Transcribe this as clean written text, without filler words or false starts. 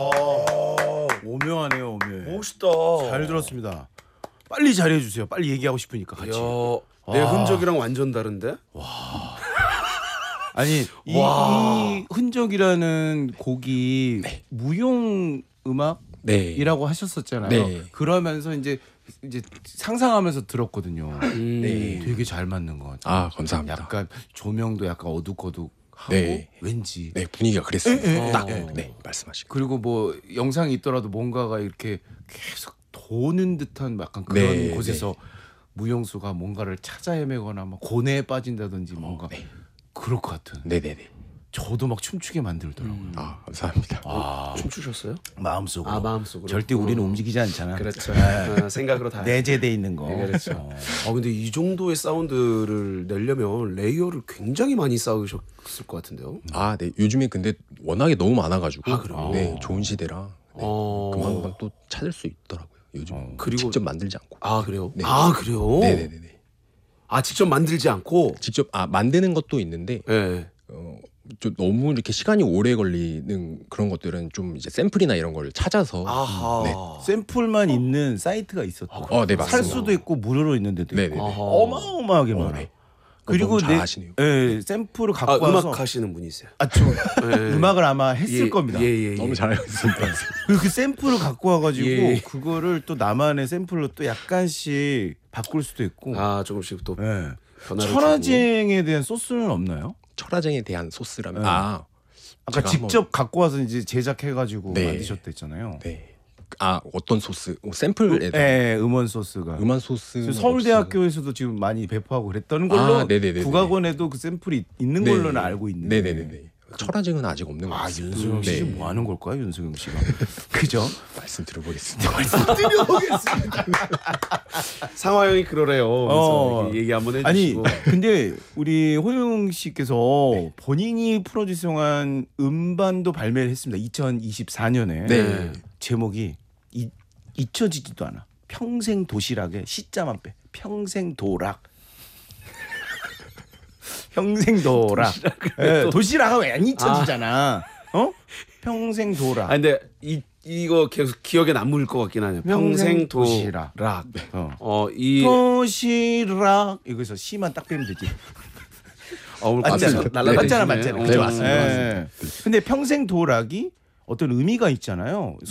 오묘하네요, 오묘해. 멋있다. 잘 들었습니다. 빨리 잘해주세요. 빨리 얘기하고 싶으니까 같이. 내 흔적이랑 완전 다른데? 아니 이 흔적이라는 곡이 무용 음악이라고 하셨었잖아요. 네. 그러면서 이제 상상하면서 들었거든요. 네. 되게 잘 맞는 것 같아요. 아, 감사합니다. 약간 조명도 약간 어둑어둑하고 네. 왠지. 네, 분위기가 그랬습니다. 딱 네, 말씀하신 거. 그리고 뭐 영상이 있더라도 뭔가가 이렇게 계속 도는 듯한 약간 그런 네, 곳에서 무용수가 뭔가를 찾아 헤매거나 막 고뇌에 빠진다든지 뭔가 그럴 것 같은. 네네네. 저도 막 춤추게 만들더라고요. 아, 감사합니다. 춤추셨어요? 마음속으로. 마음속으로. 절대 우리는 움직이지 않잖아. 그렇죠. 생각으로 다. 내재돼 있는 거. 그렇죠. 근데 이 정도의 사운드를 내려면 레이어를 굉장히 많이 쌓으셨을 것 같은데요. 아, 네. 요즘에 근데 워낙에 너무 많아가지고 그래요? 네, 좋은 시대라 네, 금방금방 또 찾을 수 있더라고요. 요즘 그리고- 직접 만들지 않고. 그래요? 네. 그래요? 네네네네. 직접 만들지 않고. 직접 만드는 것도 있는데 네. 좀 너무 이렇게 시간이 오래 걸리는 그런 것들은 좀 이제 샘플이나 이런 걸 찾아서 아하. 네. 샘플만 있는 사이트가 있었고 네, 살 맞습니다. 수도 있고 무료로 있는 데도 있고 네네네. 어마어마하게 많아. 네. 그리고 너무 잘하시네요. 샘플을 갖고 음악 와서 하시는 분이세요. 음악을 아마 했을 겁니다. 예. 너무 잘하고 있습니다. 그리고 그 샘플을 갖고 와가지고 예. 그거를 또 나만의 샘플로 또 약간씩 바꿀 수도 있고. 조금씩 또 예. 변화를 천하쟁에 대한 소스는 없나요? 철화쟁에 대한 소스라면 네. 아까 아까 직접 갖고 와서 이제 제작해가지고 네. 만드셨댔잖아요. 네. 어떤 소스? 샘플에 대한 네, 음원 소스가. 음악 소스. 서울대학교에서도 지금 많이 배포하고 그랬던 걸로 네네네네. 국악원에도 그 샘플이 있는 걸로는 알고 있는데. 네네네. 철화쟁은 아직 없는 것 같습니다. 윤승용 씨 네. 지금 뭐 하는 걸까요, 윤승용 씨가? 그죠? 말씀 드려보겠습니다. 상황이 그러래요. 그래서 얘기 한번 아니, 해주시고. 근데 우리 호용 씨께서 본인이 프로듀싱한 음반도 발매를 했습니다. 2024년에. 네. 제목이 잊혀지지도 않아. 평생 도시락에 시자만 빼. 평생 도락. 평생 도락. 도시락은 왜 안 잊혀지잖아. 평생 도락. 근데 이거 계속 기억에 남을 것 같긴 하네요. 평생 도시락. 도시락. 이거에서 시만 딱 빼면 되지. 오늘 맞잖아. 날라다니시네. 맞잖아. 네, 맞습니다. 근데 평생 도락이 어떤 의미가 있잖아요.